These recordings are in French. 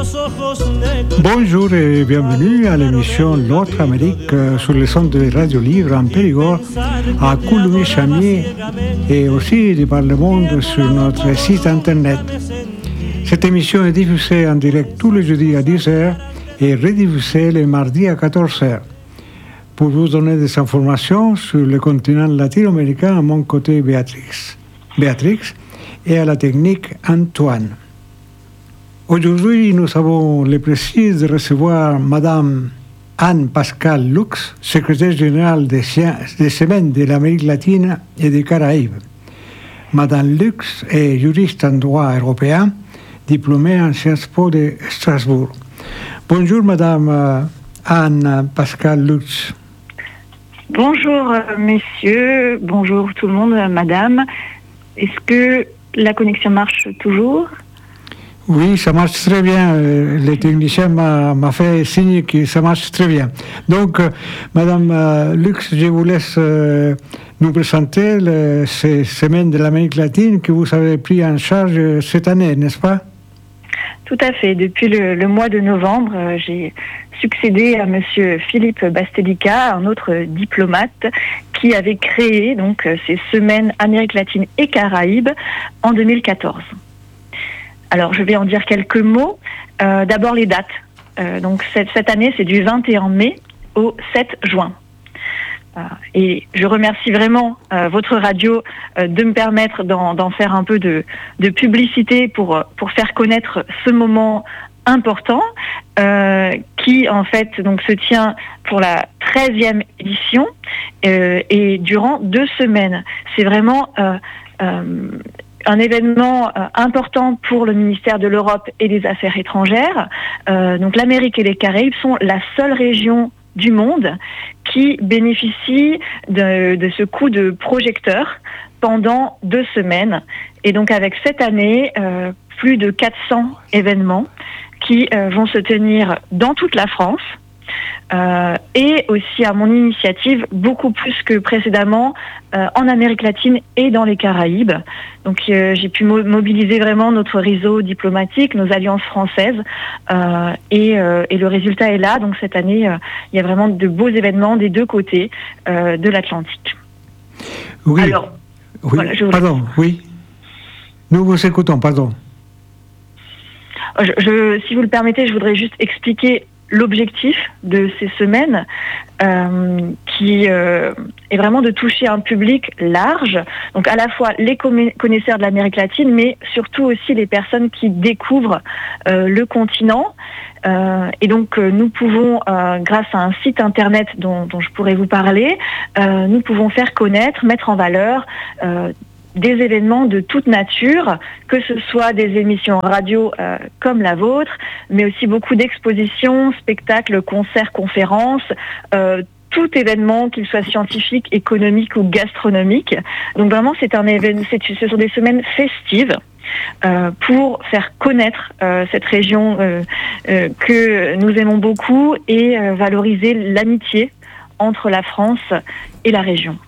Bonjour et bienvenue à l'émission L'autre Amérique sur le son de Radio Libre en Périgord, à Coulommiers-Chamiers et aussi de par le monde sur notre site internet. Cette émission est diffusée en direct tous les jeudis à 10h et rediffusée les mardis à 14h. Pour vous donner des informations sur le continent latino-américain, à mon côté Béatrix et à la technique Antoine. Aujourd'hui, nous avons le plaisir de recevoir Madame Anne-Pascale Lux, secrétaire générale des Semaines de l'Amérique latine et des Caraïbes. Madame Lux est juriste en droit européen, diplômée en Sciences Po de Strasbourg. Bonjour Madame Anne-Pascale Lux. Bonjour messieurs, bonjour tout le monde, madame. Est-ce que la connexion marche toujours ? Oui, ça marche très bien. Le technicien m'a fait signe que ça marche très bien. Donc, Madame Lux, je vous laisse nous présenter ces semaines de l'Amérique latine que vous avez pris en charge cette année, n'est-ce pas? Tout à fait. Depuis le mois de novembre, j'ai succédé à Monsieur Philippe Bastelica, un autre diplomate, qui avait créé donc ces semaines Amérique latine et Caraïbes en 2014. Alors, je vais en dire quelques mots. D'abord, les dates. Donc, cette année, c'est du 21 mai au 7 juin. Et je remercie vraiment votre radio de me permettre d'en faire un peu de publicité pour faire connaître ce moment important qui, en fait, donc, se tient pour la 13e édition et durant 2 semaines. C'est vraiment... un événement important pour le ministère de l'Europe et des Affaires étrangères. Donc l'Amérique et les Caraïbes sont la seule région du monde qui bénéficie de ce coup de projecteur pendant 2 semaines. Et donc avec cette année, plus de 400 événements qui vont se tenir dans toute la France. Et aussi à mon initiative, beaucoup plus que précédemment en Amérique latine et dans les Caraïbes. Donc j'ai pu mobiliser vraiment notre réseau diplomatique, nos alliances françaises, et le résultat est là. Donc cette année, il y a vraiment de beaux événements des 2 côtés de l'Atlantique. Oui. Alors, oui. Voilà, Pardon, oui. Nous vous écoutons, pardon. Si vous le permettez, je voudrais juste expliquer l'objectif de ces semaines qui est vraiment de toucher un public large, donc à la fois les connaisseurs de l'Amérique latine, mais surtout aussi les personnes qui découvrent le continent. Et donc nous pouvons, grâce à un site internet dont je pourrais vous parler, nous pouvons faire connaître, mettre en valeur des événements de toute nature, que ce soit des émissions radio comme la vôtre, mais aussi beaucoup d'expositions, spectacles, concerts, conférences, tout événement, qu'il soit scientifique, économique ou gastronomique. Donc vraiment, c'est un événement, ce sont des semaines festives pour faire connaître cette région que nous aimons beaucoup et valoriser l'amitié entre la France et la région.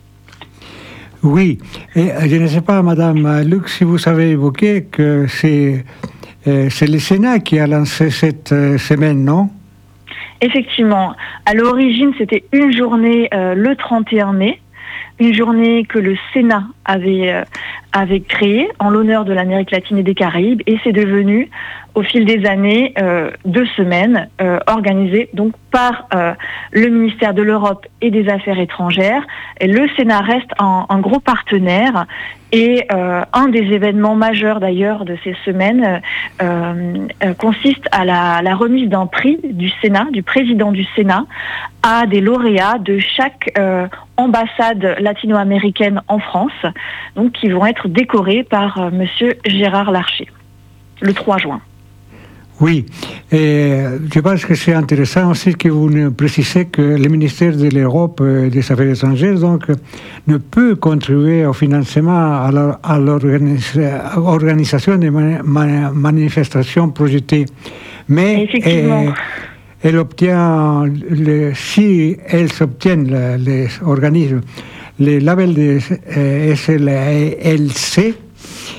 Oui, et je ne sais pas, Madame Lux, si vous avez évoqué que c'est le Sénat qui a lancé cette semaine, non? Effectivement. À l'origine, c'était une journée le 31 mai, une journée que le Sénat avait créée en l'honneur de l'Amérique latine et des Caraïbes, et c'est devenu, au fil des années, 2 semaines organisées donc par le ministère de l'Europe et des Affaires étrangères. Et le Sénat reste un gros partenaire et un des événements majeurs d'ailleurs de ces semaines consiste à la remise d'un prix du Sénat, du président du Sénat, à des lauréats de chaque ambassade latino-américaine en France, donc qui vont être décorés par Monsieur Gérard Larcher, le 3 juin. Oui, et je pense que c'est intéressant aussi que vous nous précisez que le ministère de l'Europe et des Affaires étrangères donc, ne peut contribuer au financement à l'organisation des manifestations projetées. Mais elle obtient, si elles obtiennent les organismes, le label de SLC,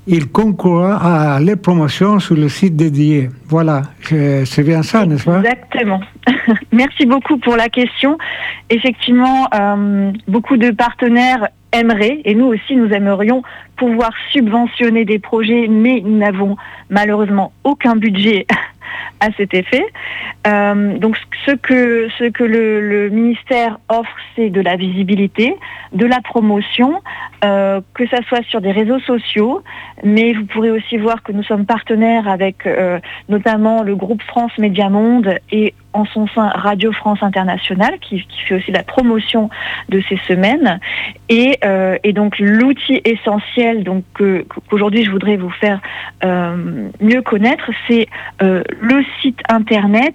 il concourra à les promotions sur le site dédié. Voilà, c'est bien ça, n'est-ce pas? Exactement. Merci beaucoup pour la question. Effectivement, beaucoup de partenaires aimeraient, et nous aussi nous aimerions pouvoir subventionner des projets, mais nous n'avons malheureusement aucun budget à cet effet. Donc ce que le ministère offre, c'est de la visibilité, de la promotion, que ça soit sur des réseaux sociaux, mais vous pourrez aussi voir que nous sommes partenaires avec notamment le groupe France Média Monde et en son sein Radio France Internationale qui fait aussi la promotion de ces semaines et donc l'outil essentiel donc qu'aujourd'hui je voudrais vous faire mieux connaître, c'est le site internet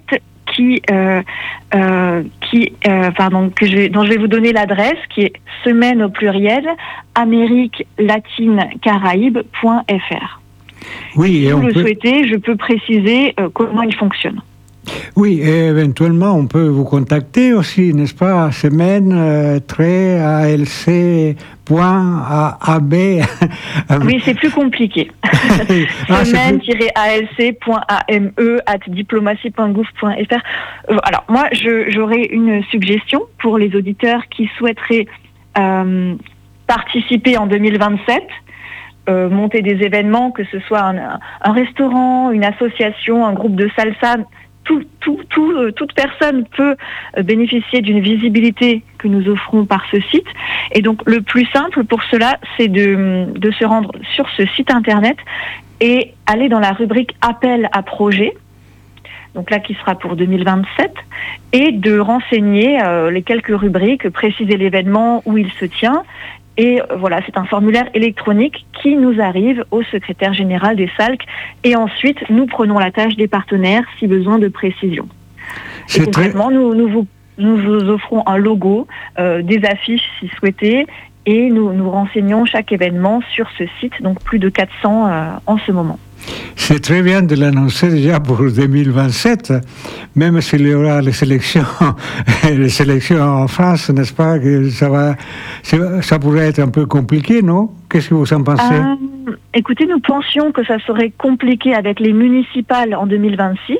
dont je vais vous donner l'adresse, qui est semaine au pluriel amérique-latine-caraïbes.fr. Oui, si vous le souhaitez, je peux préciser comment il fonctionne. Oui, et éventuellement, on peut vous contacter aussi, n'est-ce pas? Semaine-alc.ab. Oui, c'est plus compliqué. Semaine-alc.ame@diplomatie.gouv.fr. Alors, moi, j'aurais une suggestion pour les auditeurs qui souhaiteraient participer en 2027. Monter des événements, que ce soit un restaurant, une association, un groupe de salsa. Toute personne peut bénéficier d'une visibilité que nous offrons par ce site. Et donc, le plus simple pour cela, c'est de se rendre sur ce site internet et aller dans la rubrique appel à projet. Donc là, qui sera pour 2027, et de renseigner les quelques rubriques, préciser l'événement où il se tient. Et voilà, c'est un formulaire électronique qui nous arrive au secrétaire général des SALC. Et ensuite, nous prenons la tâche des partenaires si besoin de précision. Et concrètement, nous vous offrons un logo, des affiches si souhaité, et nous renseignons chaque événement sur ce site, donc plus de 400 en ce moment. C'est très bien de l'annoncer déjà pour 2027, même s'il y aura les sélections en France, n'est-ce pas, que ça pourrait être un peu compliqué, non? Qu'est-ce que vous en pensez? Écoutez, nous pensions que ça serait compliqué avec les municipales en 2026.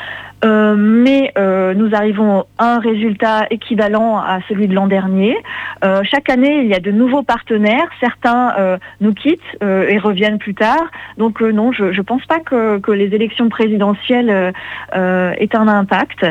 Mais nous arrivons à un résultat équivalent à celui de l'an dernier. Chaque année, il y a de nouveaux partenaires. Certains nous quittent et reviennent plus tard. Donc non, je ne pense pas que les élections présidentielles aient un impact.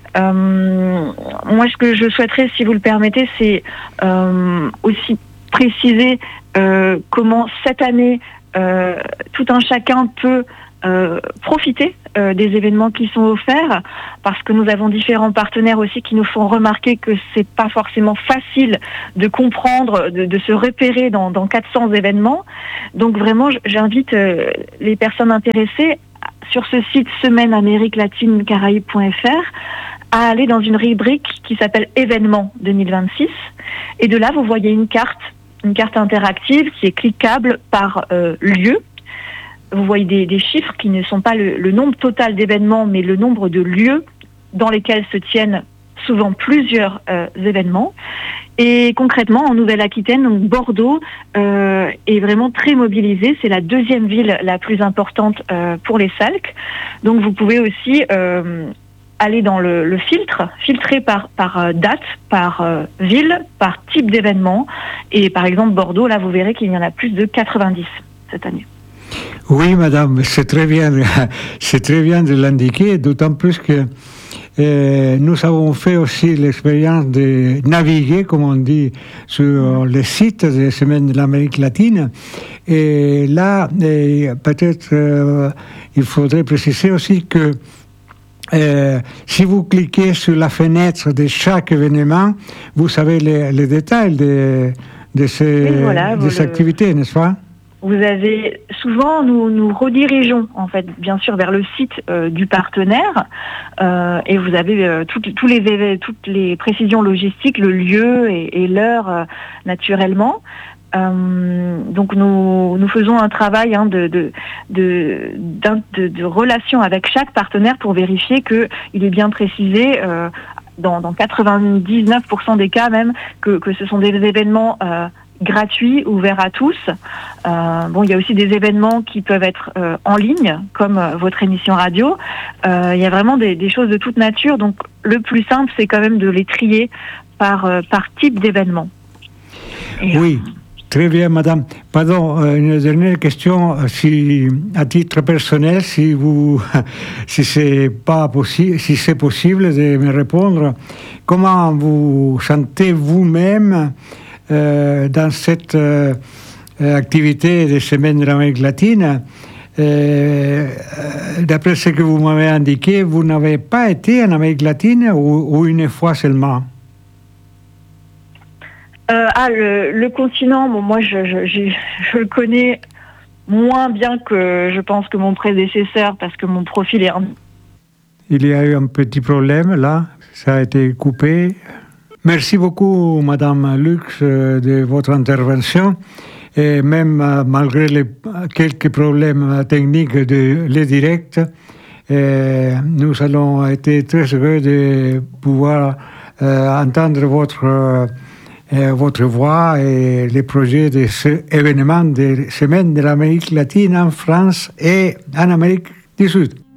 Moi, ce que je souhaiterais, si vous le permettez, c'est aussi préciser comment cette année tout un chacun peut profiter des événements qui sont offerts, parce que nous avons différents partenaires aussi qui nous font remarquer que c'est pas forcément facile de comprendre, de se repérer dans 400 événements. Donc vraiment, j'invite les personnes intéressées sur ce site semaine-amérique-latine-caraïbes.fr à aller dans une rubrique qui s'appelle événements 2026, et de là vous voyez une carte interactive qui est cliquable par lieu. Vous voyez des chiffres qui ne sont pas le nombre total d'événements, mais le nombre de lieux dans lesquels se tiennent souvent plusieurs événements. Et concrètement, en Nouvelle-Aquitaine, donc Bordeaux est vraiment très mobilisé. C'est la deuxième ville la plus importante pour les SALC. Donc vous pouvez aussi aller dans le filtrer par date, par ville, par type d'événement. Et par exemple, Bordeaux, là, vous verrez qu'il y en a plus de 90 cette année. Oui, madame, c'est très bien de l'indiquer, d'autant plus que nous avons fait aussi l'expérience de naviguer, comme on dit, sur les sites des Semaines de l'Amérique latine. Et là, peut-être, il faudrait préciser aussi que si vous cliquez sur la fenêtre de chaque événement, vous savez les détails de ces activités, n'est-ce pas? Vous avez souvent, nous redirigeons en fait bien sûr vers le site du partenaire et vous avez toutes les précisions logistiques, le lieu et l'heure naturellement. Donc nous faisons un travail de relation avec chaque partenaire pour vérifier que il est bien précisé dans 99% des cas même que ce sont des événements gratuit, ouvert à tous. Il y a aussi des événements qui peuvent être en ligne, comme votre émission radio. Il y a vraiment des choses de toute nature. Donc, le plus simple, c'est quand même de les trier par type d'événement. Oui. Très bien, madame. Pardon, une dernière question. Si, à titre personnel, si c'est possible de me répondre, comment vous sentez vous-même dans cette activité des Semaines de l'Amérique latine? D'après ce que vous m'avez indiqué, vous n'avez pas été en Amérique latine ou une fois seulement? Le continent, moi je le connais moins bien que je pense que mon prédécesseur, parce que mon profil est... Il y a eu un petit problème là, ça a été coupé. Merci beaucoup, Madame Lux, de votre intervention. Et même malgré quelques problèmes techniques de les directs, nous allons être très heureux de pouvoir entendre votre voix et les projets de ce événement des Semaines de l'Amérique latine en France et en Amérique du Sud.